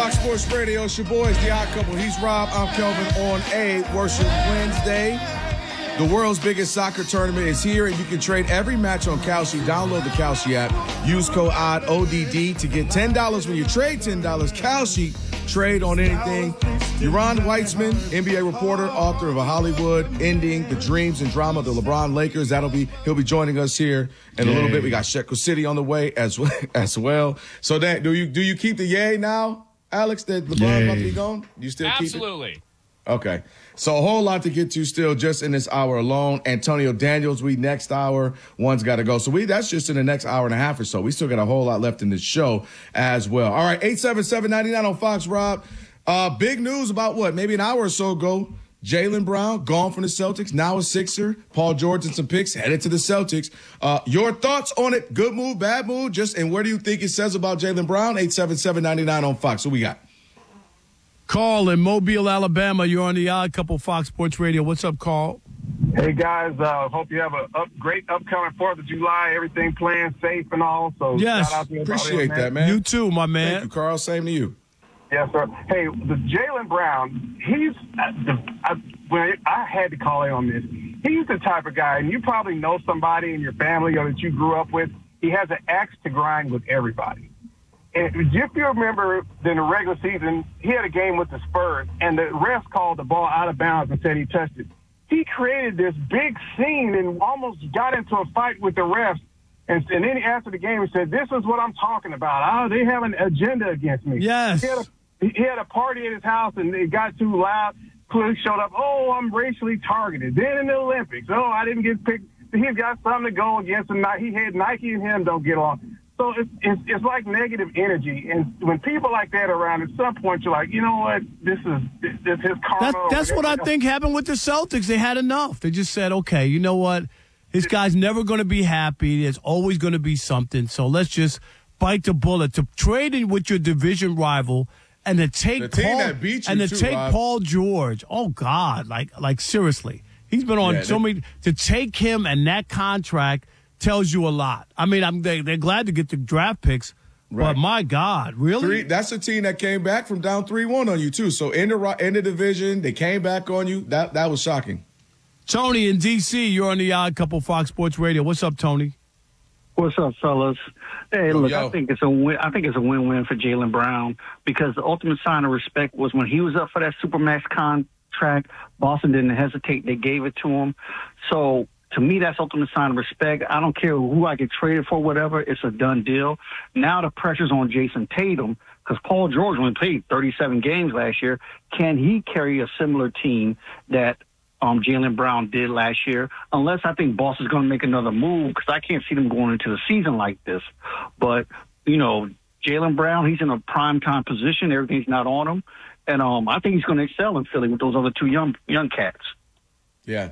Fox Sports Radio. It's your boys, The Odd Couple. He's Rob. I'm Kelvin on a Worship Wednesday. The world's biggest soccer tournament is here, and you can trade every match on Kalshi. Download the Kalshi app. Use code ODD to get $10 when you trade $10. Kalshi, trade on anything. Yaron Weitzman, NBA reporter, author of A Hollywood Ending, The Dreams and Drama of the LeBron Lakers. He'll be joining us here in a little bit. We got Shekel City on the way as well. So that do you keep the yay now, Alex, that LeBron about to be gone? You still keep it? Absolutely. Okay. So a whole lot to get to still just in this hour alone. Antonio Daniels, next hour. One's got to go. So that's just in the next hour and a half or so. We still got a whole lot left in this show as well. All right, 877-99 on Fox, Rob. Big news about maybe an hour or so ago. Jaylen Brown, gone from the Celtics, now a Sixer. Paul George and some picks, headed to the Celtics. Your thoughts on it? Good move, bad move? And where do you think it says about Jaylen Brown? 877-99 on Fox. What we got? Carl in Mobile, Alabama. You're on the Odd Couple Fox Sports Radio. What's up, Carl? Hey, guys. Hope you have a great upcoming 4th of July. Everything playing safe and all. So yes, shout out to appreciate that, man. You too, my man. Thank you, Carl. Same to you. Yes, sir. Hey, the Jaylen Brown, when I had to call in on this, he's the type of guy, and you probably know somebody in your family or that you grew up with, he has an axe to grind with everybody. And if you remember in the regular season, he had a game with the Spurs, and the refs called the ball out of bounds and said he touched it. He created this big scene and almost got into a fight with the refs. And then after the game, he said, "This is what I'm talking about. They have an agenda against me." Yes. He had a party at his house, and it got too loud. Police showed up. "Oh, I'm racially targeted." Then in the Olympics, "Oh, I didn't get picked." He's got something to go against him. He had Nike and him don't get along. So it's like negative energy. And when people like that are around, at some point you're like, you know what, this is his karma. That's what I think happened with the Celtics. They had enough. They just said, okay, you know what, this guy's never going to be happy. There's always going to be something. So let's just bite the bullet. To trade in with your division rival and to take Paul George. Oh God, like seriously, he's been on so many. To take him and that contract tells you a lot. I mean, they're glad to get the draft picks, but my God, really? That's a team that came back from down 3-1 on you too. So in the division, they came back on you. That was shocking. Tony in D.C., you're on the Odd Couple Fox Sports Radio. What's up, Tony? What's up, fellas? Hey, look, I think it's a win. I think it's a win-win for Jaylen Brown because the ultimate sign of respect was when he was up for that Supermax contract. Boston didn't hesitate; they gave it to him. So, to me, that's ultimate sign of respect. I don't care who I get traded for, whatever. It's a done deal. Now the pressure's on Jason Tatum because Paul George only played 37 games last year. Can he carry a similar team that Jaylen Brown did last year? Unless I think Boston's going to make another move because I can't see them going into the season like this. But, Jaylen Brown, he's in a prime-time position. Everything's not on him. And I think he's going to excel in Philly with those other two young cats. Yeah,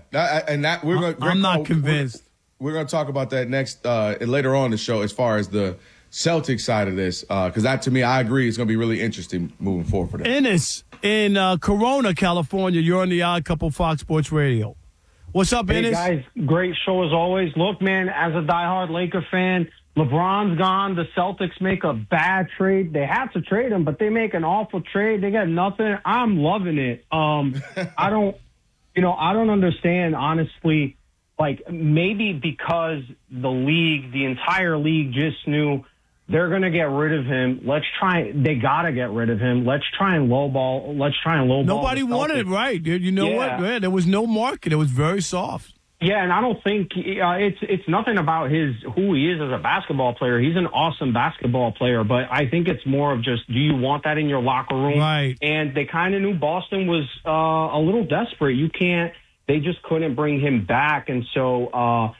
I'm not convinced. We're going to talk about that next later on in the show as far as the Celtics side of this, because that, to me, I agree, it's going to be really interesting moving forward for them. Ennis in Corona, California, you're on the Odd Couple Fox Sports Radio. What's up, Ennis? Hey, guys, great show as always. Look, man, as a diehard Laker fan, LeBron's gone. The Celtics make a bad trade. They have to trade him, but they make an awful trade. They got nothing. I'm loving it. I don't understand, honestly, like maybe because the entire league just knew they're going to get rid of him. They got to get rid of him. Let's try and lowball. Nobody wanted it, right, dude. You know what? Yeah, there was no market. It was very soft. Yeah, and I don't think it's nothing about who he is as a basketball player. He's an awesome basketball player, but I think it's more of just, do you want that in your locker room? Right. And they kind of knew Boston was a little desperate. They just couldn't bring him back, and so I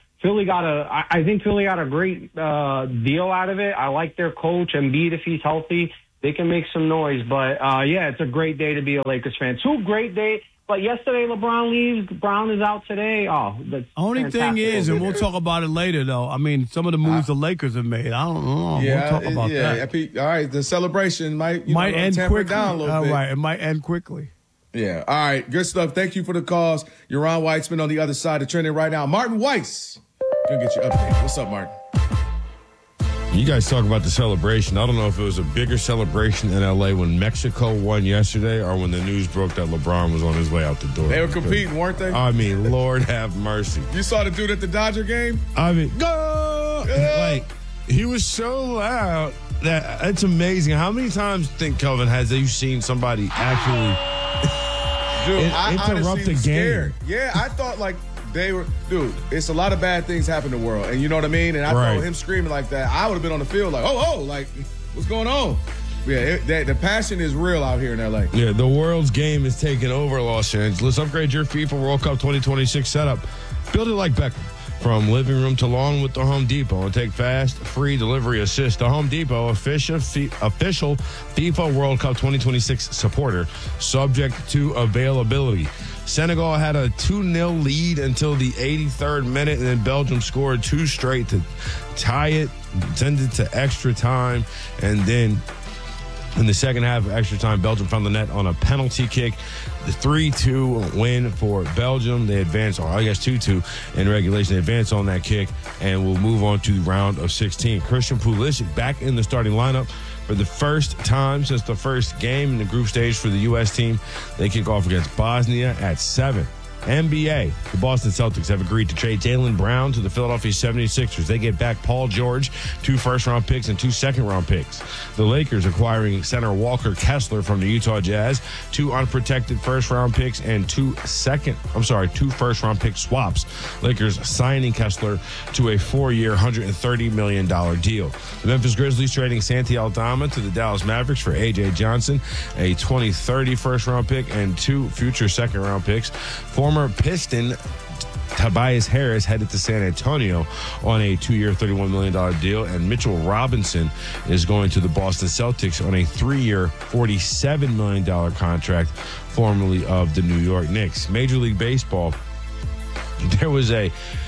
think Philly got a great deal out of it. I like their coach, Embiid, if he's healthy, they can make some noise. But it's a great day to be a Lakers fan. Two great days. But yesterday, LeBron leaves. Brown is out today. Oh, that's only thing is, and we'll talk about it later, though. I mean, some of the moves the Lakers have made. I don't know. We'll talk about that. All right, the celebration might end quickly. Down a little bit. Right, it might end quickly. Yeah. All right. Good stuff. Thank you for the calls. Yaron Weitzman on the other side of trending right now. Martin Weiss. Gonna get you updated. What's up, Martin? You guys talk about the celebration. I don't know if it was a bigger celebration in L.A. when Mexico won yesterday or when the news broke that LeBron was on his way out the door. They were competing, weren't they? I mean, Lord have mercy. You saw the dude at the Dodger game? I mean, go! Yeah. Like, he was so loud that it's amazing. How many times, think, Kelvin, has you seen somebody actually interrupt honestly the game? Scared. Yeah, I thought like they were, dude, it's a lot of bad things happen in the world. And you know what I mean? And I thought him screaming like that, I would have been on the field like, like, what's going on? Yeah, the passion is real out here in L.A. Yeah, the world's game is taking over Los Angeles. Upgrade your FIFA World Cup 2026 setup. Build it like Beckham. From living room to lawn with the Home Depot. And take fast, free delivery assist. The Home Depot, official FIFA World Cup 2026 supporter, subject to availability. Senegal had a 2-0 lead until the 83rd minute, and then Belgium scored 2 straight to tie it, send it to extra time, and then in the second half of extra time, Belgium found the net on a penalty kick. The 3-2 win for Belgium. They advance, or I guess 2-2 in regulation. They advance on that kick and will move on to the round of 16. Christian Pulisic back in the starting lineup for the first time since the first game in the group stage for the U.S. team. They kick off against Bosnia at 7. NBA, the Boston Celtics have agreed to trade Jaylen Brown to the Philadelphia 76ers. They get back Paul George, 2 first-round picks and 2 second-round picks. The Lakers acquiring center Walker Kessler from the Utah Jazz, 2 unprotected first-round picks and 2 first-round pick swaps. Lakers signing Kessler to a 4-year, $130 million deal. The Memphis Grizzlies trading Santi Aldama to the Dallas Mavericks for A.J. Johnson, a 2030 first-round pick and 2 future second-round picks. Former Piston Tobias Harris headed to San Antonio on a 2-year, $31 million deal, and Mitchell Robinson is going to the Boston Celtics on a 3-year, $47 million contract, formerly of the New York Knicks. Major League Baseball, there was a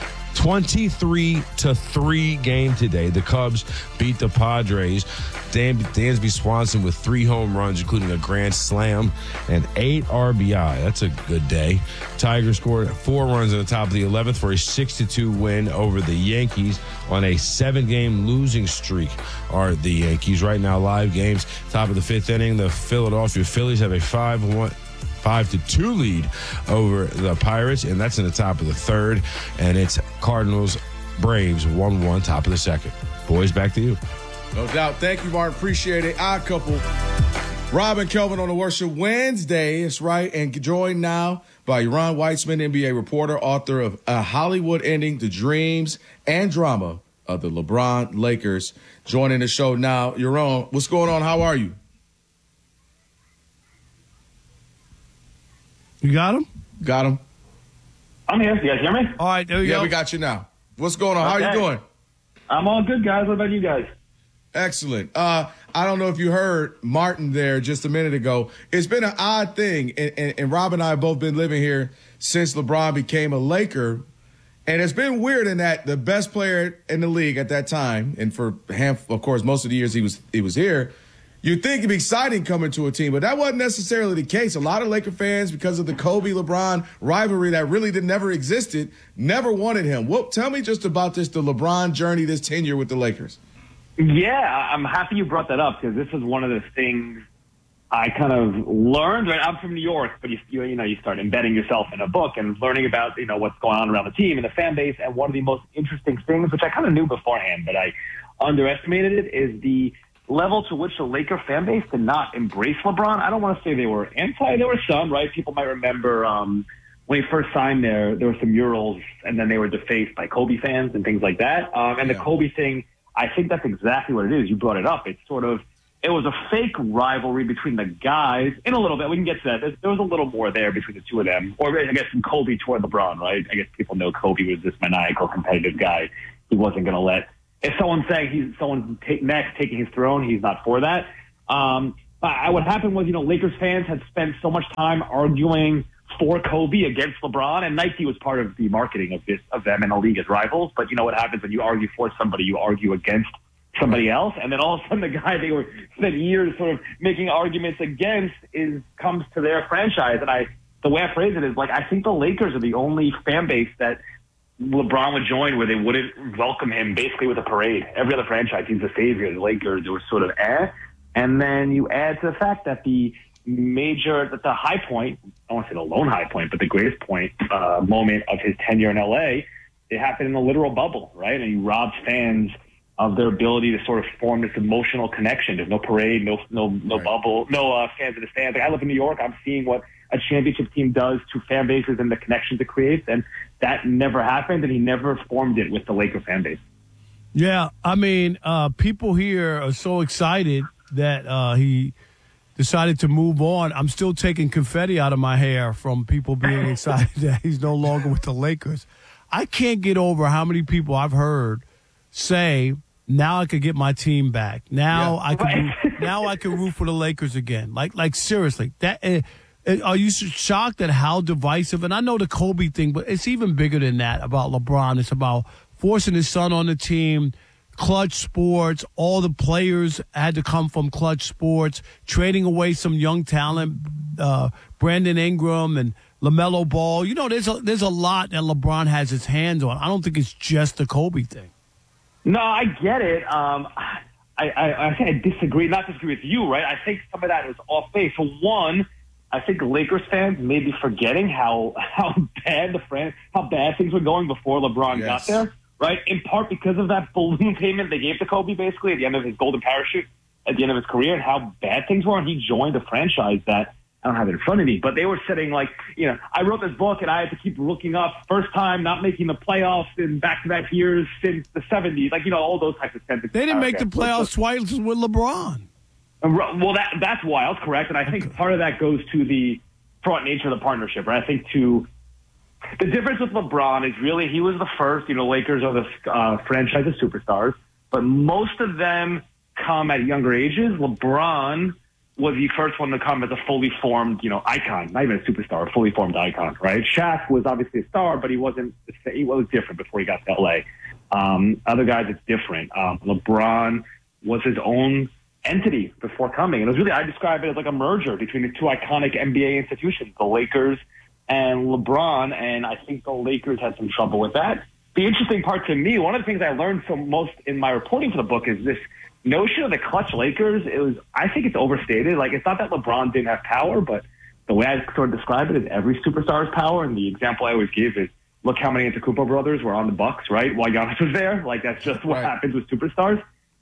23-3 game today. The Cubs beat the Padres. Dansby Swanson with 3 home runs, including a grand slam and 8 RBI. That's a good day. Tigers scored 4 runs in the top of the 11th for a 6-2 win over the Yankees on a 7-game losing streak. Are the Yankees right now? Live games, top of the 5th inning. The Philadelphia Phillies have a 5-2 lead over the Pirates, and that's in the top of the 3rd. And it's Cardinals Braves 1-1, top of the 2nd. Boys, back to you. No doubt. Thank you, Martin. Appreciate it. Odd Couple. Rob and Kelvin on the Worship Wednesday. That's right. And joined now by Yaron Weitzman, NBA reporter, author of A Hollywood Ending, The Dreams and Drama of the LeBron Lakers. Joining the show now. Yaron, what's going on? How are you? You got him? Got him. I'm here. You guys hear me? All right, there you go. Yeah, we got you now. What's going on? Okay. How are you doing? I'm all good, guys. What about you guys? Excellent. I don't know if you heard Martin there just a minute ago. It's been an odd thing, and Rob and I have both been living here since LeBron became a Laker, and it's been weird in that the best player in the league at that time, and for of course, most of the years he was here, you'd think it'd be exciting coming to a team, but that wasn't necessarily the case. A lot of Laker fans, because of the Kobe-LeBron rivalry that really never existed, never wanted him. Well, tell me just about the LeBron journey, this tenure with the Lakers. Yeah, I'm happy you brought that up because this is one of the things I kind of learned. Right, I'm from New York, but you start embedding yourself in a book and learning about what's going on around the team and the fan base. And one of the most interesting things, which I kind of knew beforehand, but I underestimated it, is the level to which the Laker fan base did not embrace LeBron. I don't want to say they were anti. There were some, right? People might remember when he first signed there were some murals, and then they were defaced by Kobe fans and things like that. And the Kobe thing, I think that's exactly what it is. You brought it up. It was a fake rivalry between the guys in a little bit. We can get to that. There was a little more there between the two of them. Or I guess from Kobe toward LeBron, right? I guess people know Kobe was this maniacal, competitive guy. He wasn't going to let, if someone's saying someone's next taking his throne, he's not for that. What happened was, Lakers fans had spent so much time arguing for Kobe against LeBron, and Nike was part of the marketing of them in the league as rivals. But you know what happens when you argue for somebody, you argue against somebody else, and then all of a sudden the guy they were spent years sort of making arguments against comes to their franchise. And the way I phrase it is I think the Lakers are the only fan base that LeBron would join where they wouldn't welcome him basically with a parade. Every other franchise, he's the savior. The Lakers, it was sort of And then you add to the fact that the high point, I don't want to say the lone high point, but the greatest point moment of his tenure in LA, it happened in a literal bubble, right? And he robbed fans of their ability to sort of form this emotional connection. There's no parade, no bubble, no fans in the stands. Like, I live in New York. I'm seeing what a championship team does to fan bases and the connections it creates. And that never happened, and he never formed it with the Laker fan base. Yeah, I mean, people here are so excited that he decided to move on. I'm still taking confetti out of my hair from people being excited that he's no longer with the Lakers. I can't get over how many people I've heard say, now I could get my team back. Now I can root for the Lakers again. Like seriously, are you shocked at how divisive? And I know the Kobe thing, but it's even bigger than that about LeBron. It's about forcing his son on the team, Clutch Sports. All the players had to come from Clutch Sports, trading away some young talent, Brandon Ingram and LaMelo Ball. You know, there's a lot that LeBron has his hands on. I don't think it's just the Kobe thing. No, I get it. I disagree. Not disagree with you, right? I think some of that is off base. For one, I think Lakers fans may be forgetting how bad things were going before LeBron got there, right? In part because of that balloon payment they gave to Kobe basically at the end of his golden parachute, at the end of his career, and how bad things were. And he joined a franchise that, I don't have it in front of me, but they were sitting like, I wrote this book and I had to keep looking up first time not making the playoffs in back-to-back years since the 70s, all those types of sentences. They didn't make the playoffs twice with LeBron. Well, that's wild, correct? And I think part of that goes to the fraught nature of the partnership, right? I think the difference with LeBron is really he was the first. Lakers are the franchise of superstars, but most of them come at younger ages. LeBron was the first one to come as a fully formed, icon, not even a superstar, a fully formed icon, right? Shaq was obviously a star, but he was different before he got to LA. Other guys, it's different. LeBron was his own entity before coming. And it was really, I describe it as like a merger between the two iconic NBA institutions, the Lakers and LeBron. And I think the Lakers had some trouble with that. The interesting part to me, one of the things I learned from most in my reporting for the book is this notion of the clutch Lakers. I think it's overstated. Like, it's not that LeBron didn't have power, but the way I sort of describe it is every superstar's power. And the example I always give is, look how many Antetokounmpo brothers were on the Bucks, right? While Giannis was there. Like, that's just what happens with superstars.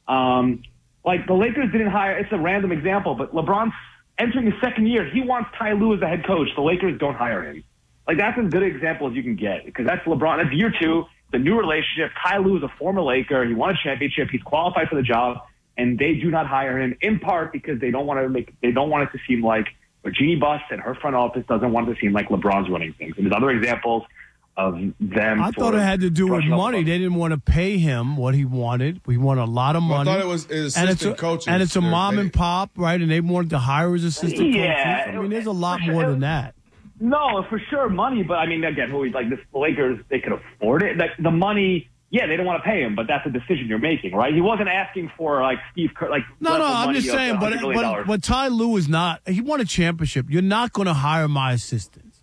Like, the Lakers didn't hire, it's a random example, but LeBron's entering his second year. He wants Ty Lue as the head coach. The Lakers don't hire him. Like, that's as good an example as you can get, because that's LeBron. That's year two, the new relationship. Ty Lue is a former Laker. He won a championship. He's qualified for the job, and they do not hire him, in part because they don't want it to seem like Jeannie Buss and her front office doesn't want it to seem like LeBron's running things. And there's other examples of them. I thought it had to do with money. They didn't want to pay him what he wanted. He wanted a lot of money. I thought it was his assistant coaches. And it's a mom and pop, right? And they wanted to hire his assistant coaches. I mean, there's a lot more than that. No, for sure, money. But I mean, again, the Lakers, they could afford it. Like, the money, yeah, they don't want to pay him, but that's a decision you're making, right? He wasn't asking for like Steve Kerr, like no. I'm just saying, but Ty Lue is not. He won a championship. You're not going to hire my assistants.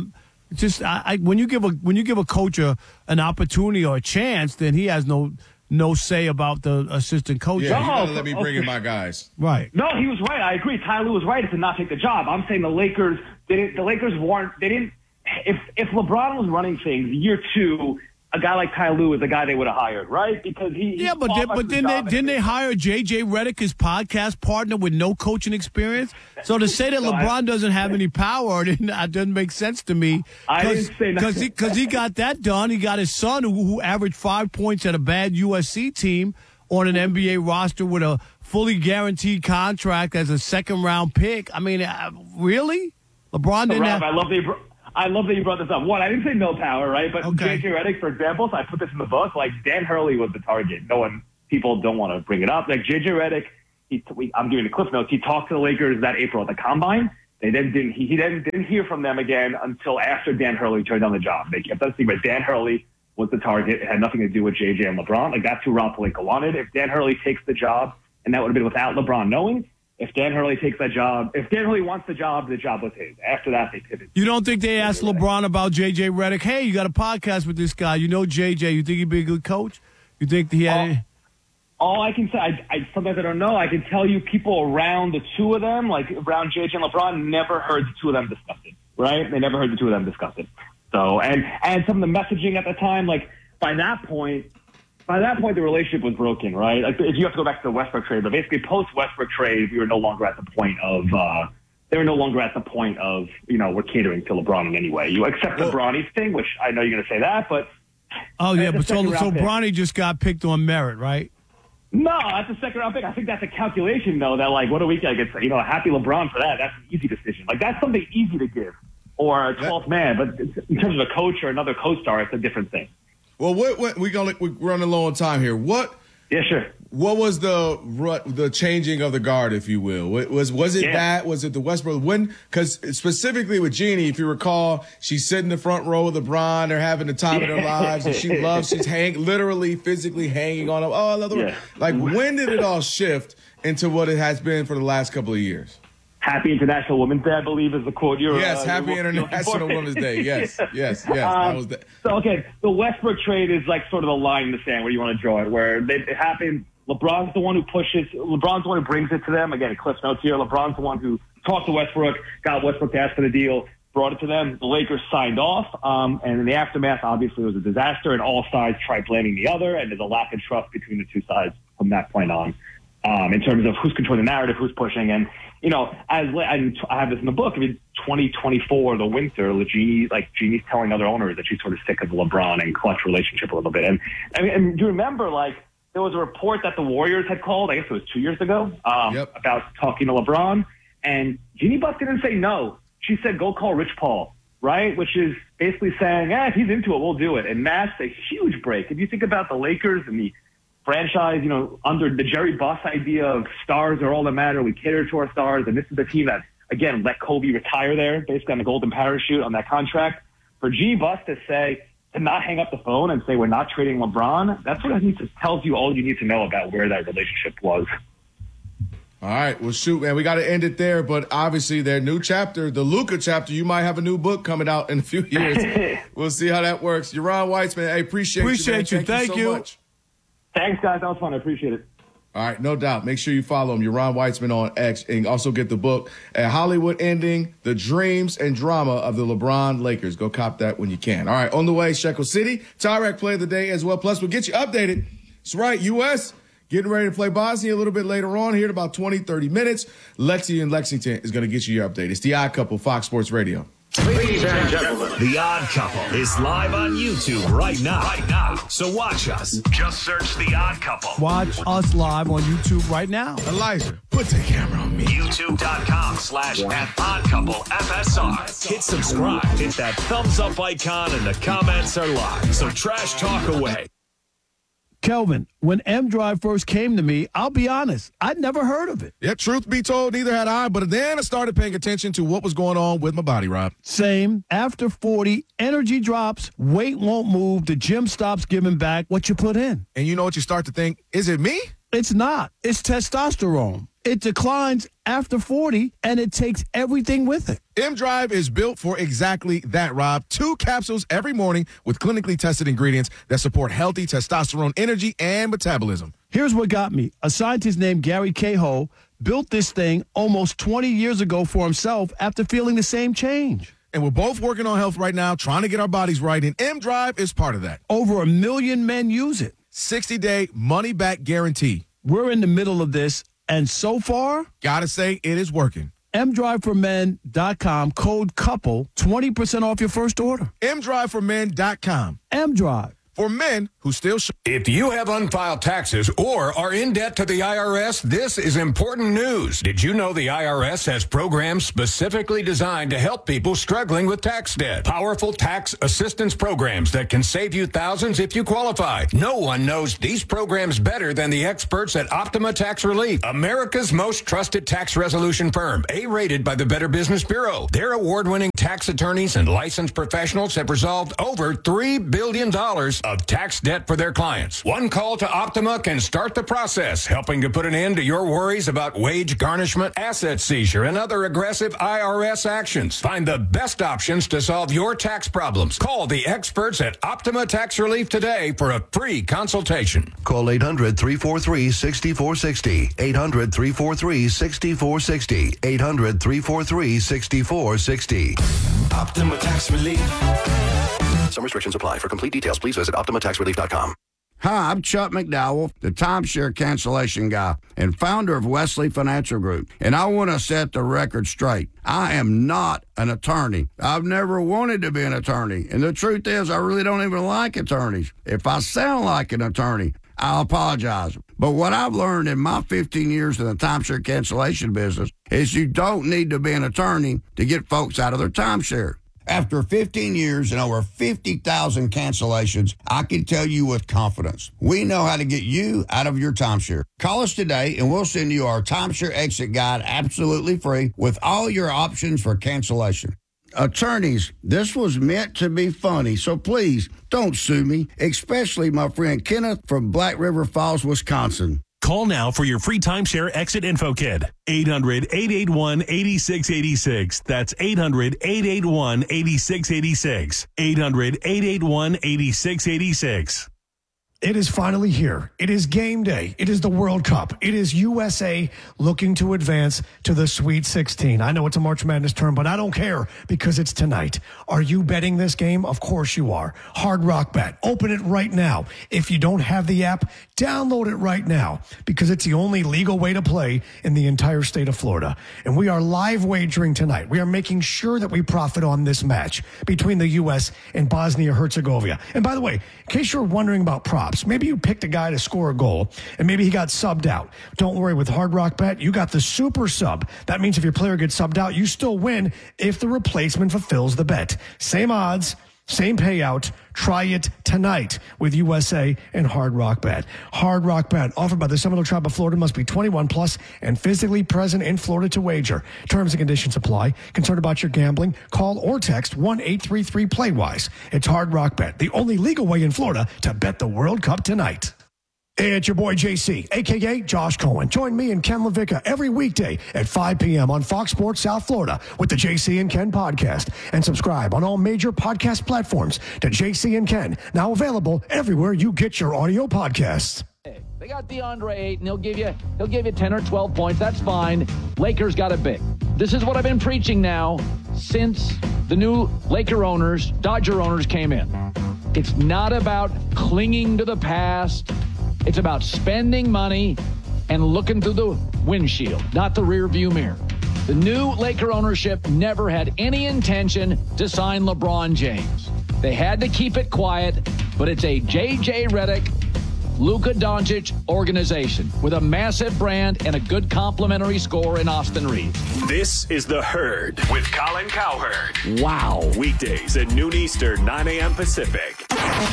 When you give a coach an opportunity or a chance, then he has no say about the assistant coach. Yeah, you gotta let me bring in my guys. Right. No, he was right. I agree. Ty Lue was right to not take the job. I'm saying the Lakers didn't. The Lakers weren't. They didn't. If LeBron was running things year two, a guy like Ty Lue is the guy they would have hired, right? Because didn't they hire J.J. Redick, his podcast partner, with no coaching experience? So to say that LeBron doesn't have any power, doesn't make sense to me. I didn't say that. Because he got that done. He got his son, who averaged 5 points at a bad USC team, on an NBA roster with a fully guaranteed contract as a second-round pick. I mean, really? LeBron didn't have... I love that you brought this up. One, I didn't say no power, right? But J.J. Redick, for example, so I put this in the book, like, Dan Hurley was the target. People don't want to bring it up. Like, J.J. Redick, I'm doing the cliff notes. He talked to the Lakers that April at the Combine. He then didn't hear from them again until after Dan Hurley turned down the job. They kept that secret. Dan Hurley was the target. It had nothing to do with J.J. and LeBron. Like, that's who Rob Pelinka wanted. If Dan Hurley takes the job, and that would have been without LeBron knowing, If Dan Hurley takes that job, if Dan Hurley wants the job was his. After that, they pivoted. You don't think they asked LeBron about J.J. Redick? Hey, you got a podcast with this guy. You know J.J. You think he'd be a good coach? You think he had All I can say, I sometimes I don't know. I can tell you people around the two of them, like around J.J. and LeBron, never heard the two of them discuss it, right? They never heard the two of them discuss it. So, and some of the messaging at the time, like by that point, the relationship was broken, right? Like if you have to go back to the Westbrook trade, but basically post Westbrook trade, we were no longer at the point of, we're catering to LeBron in any way. You accept the Bronny's thing, which I know you're going to say that, but. Oh, yeah, but so Bronny just got picked on merit, right? No, that's a second round pick. I think that's a calculation, though, that like, what a week I get, happy LeBron for that. That's an easy decision. Like, that's something easy to give, or a 12th man, but in terms of a coach or another co-star, it's a different thing. Well, we're running low on time here. Yeah, sure. What was the changing of the guard, if you will? Was it that? Was it the Westbrook? Because specifically with Jeannie, if you recall, she's sitting in the front row with LeBron. They're having the time of their lives, and she's literally, physically hanging on him. Oh, another one. Like, when did it all shift into what it has been for the last couple of years? Happy International Women's Day, I believe, is the quote. Happy International Women's Day. Yes. That was that. So, okay, the Westbrook trade is like sort of the line in the sand where you want to draw it, where it happened. LeBron's the one who pushes. LeBron's the one who brings it to them. Again, Cliff Notes here. LeBron's the one who talked to Westbrook, got Westbrook to ask for the deal, brought it to them. The Lakers signed off, and in the aftermath, obviously, it was a disaster, and all sides tried blaming the other, and there's a lack of trust between the two sides from that point on, in terms of who's controlling the narrative, who's pushing, and I have this in the book. 2024, the winter, Jeannie's telling other owners that she's sort of sick of the LeBron and Clutch relationship a little bit. And do you remember, there was a report that the Warriors had called, I guess it was 2 years ago, about talking to LeBron, and Jeannie Buss didn't say no. She said, go call Rich Paul, right? Which is basically saying, if he's into it, we'll do it. And that's a huge break. If you think about the Lakers and the franchise, under the Jerry Buss idea of stars are all that matter. We cater to our stars. And this is the team that, again, let Kobe retire there, basically on the golden parachute on that contract. For G. Buss to not hang up the phone and say we're not trading LeBron, that's what tells you all you need to know about where that relationship was. All right. Well, shoot, man, we got to end it there. But obviously their new chapter, the Luka chapter, you might have a new book coming out in a few years. We'll see how that works. Yaron Weitzman, I appreciate you. Thank you so much. Thanks, guys. That was fun. I appreciate it. All right, no doubt. Make sure you follow him, Yaron Weitzman on X, and also get the book at Hollywood Ending, The Dreams and Drama of the LeBron Lakers. Go cop that when you can. All right, on the way, Shekel City, Tyrek play of the day as well. Plus, we'll get you updated. That's right, U.S. getting ready to play Bosnia a little bit later on here in about 20, 30 minutes. Lexi in Lexington is going to get you your update. It's The Odd Couple, Fox Sports Radio. Ladies and gentlemen, The Odd Couple is live on YouTube right now. So watch us. Just search The Odd Couple. Watch us live on YouTube right now. Elijah, put the camera on me. YouTube.com/@oddcouplefsr. Hit subscribe. Hit that thumbs up icon and the comments are live. So trash talk away. Kelvin, when M-Drive first came to me, I'll be honest, I'd never heard of it. Yeah, truth be told, neither had I, but then I started paying attention to what was going on with my body, Rob. Same. After 40, energy drops, weight won't move, the gym stops giving back what you put in. And you know what you start to think, is it me? It's not. It's testosterone. It declines after 40, and it takes everything with it. M-Drive is built for exactly that, Rob. 2 capsules every morning with clinically tested ingredients that support healthy testosterone energy and metabolism. Here's what got me. A scientist named Gary Cahill built this thing almost 20 years ago for himself after feeling the same change. And we're both working on health right now, trying to get our bodies right, and M-Drive is part of that. Over 1 million men use it. 60-day money-back guarantee. We're in the middle of this, and so far, gotta say, it is working. MDriveForMen.com, code COUPLE, 20% off your first order. MDriveForMen.com. M-Drive. For men who still If you have unfiled taxes or are in debt to the IRS, this is important news. Did you know the IRS has programs specifically designed to help people struggling with tax debt? Powerful tax assistance programs that can save you thousands if you qualify. No one knows these programs better than the experts at Optima Tax Relief, America's most trusted tax resolution firm, A-rated by the Better Business Bureau. Their award-winning tax attorneys and licensed professionals have resolved over $3 billion of tax debt for their clients. One call to Optima can start the process, helping to put an end to your worries about wage garnishment, asset seizure, and other aggressive IRS actions. Find the best options to solve your tax problems. Call the experts at Optima Tax Relief today for a free consultation. Call 800-343-6460. 800-343-6460. 800-343-6460. Optima Tax Relief. Some restrictions apply. For complete details, please visit OptimaTaxRelief.com. Hi, I'm Chuck McDowell, the timeshare cancellation guy and founder of Wesley Financial Group. And I want to set the record straight. I am not an attorney. I've never wanted to be an attorney. And the truth is, I really don't even like attorneys. If I sound like an attorney, I'll apologize. But what I've learned in my 15 years in the timeshare cancellation business is you don't need to be an attorney to get folks out of their timeshare. After 15 years and over 50,000 cancellations, I can tell you with confidence, we know how to get you out of your timeshare. Call us today and we'll send you our timeshare exit guide absolutely free with all your options for cancellation. Attorneys, this was meant to be funny, so please don't sue me, especially my friend Kenneth from Black River Falls, Wisconsin. Call now for your free timeshare exit info kit. 800-881-8686. That's 800-881-8686. 800-881-8686. It is finally here. It is game day. It is the World Cup. It is USA looking to advance to the Sweet 16. I know it's a March Madness term, but I don't care because it's tonight. Are you betting this game? Of course you are. Hard Rock Bet. Open it right now. If you don't have the app, download it right now because it's the only legal way to play in the entire state of Florida. And we are live wagering tonight. We are making sure that we profit on this match between the U.S. and Bosnia-Herzegovina. And by the way, in case you're wondering about props, maybe you picked a guy to score a goal and maybe he got subbed out. Don't worry, with Hard Rock Bet, you got the super sub. That means if your player gets subbed out, you still win if the replacement fulfills the bet. Same odds, same payout. Try it tonight with USA and Hard Rock Bet. Hard Rock Bet, offered by the Seminole Tribe of Florida, must be 21 plus and physically present in Florida to wager. Terms and conditions apply. Concerned about your gambling? Call or text 1-833-PLAYWISE. It's Hard Rock Bet, the only legal way in Florida to bet the World Cup tonight. It's your boy JC, a.k.a. Josh Cohen. Join me and Ken LaVicka every weekday at 5 p.m. on Fox Sports South Florida with the JC and Ken podcast. And subscribe on all major podcast platforms to JC and Ken, now available everywhere you get your audio podcasts. They got DeAndre Ayton. He'll give you 10 or 12 points. That's fine. Lakers got it big. This is what I've been preaching now since the new Dodger owners came in. It's not about clinging to the past. It's about spending money and looking through the windshield, not the rear view mirror. The new Laker ownership never had any intention to sign LeBron James. They had to keep it quiet, but it's a J.J. Redick, Luka Doncic organization with a massive brand and a good complimentary score in Austin Reeves. This is The Herd with Colin Cowherd. Wow. Weekdays at noon Eastern, 9 a.m. Pacific.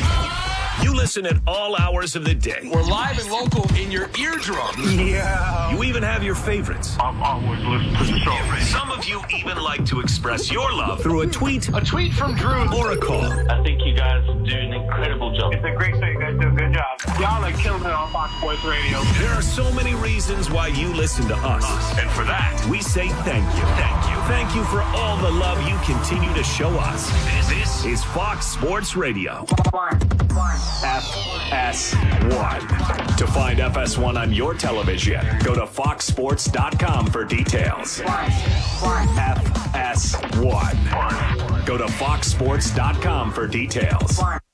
You listen at all hours of the day. We're live and local in your eardrum. Yeah. You even have your favorites. I've always listened to the show. Some of you even like to express your love through a tweet. A tweet from Drew. Or a call. I think you guys do an incredible job. It's a great show. You guys do a good job. Y'all are killing it on Fox Sports Radio. There are so many reasons why you listen to us. And for that, we say thank you. Thank you. Thank you for all the love you continue to show us. This is Fox Sports Radio. FS1. To find FS1 on your television, go to foxsports.com for details. FS1. Go to foxsports.com for details.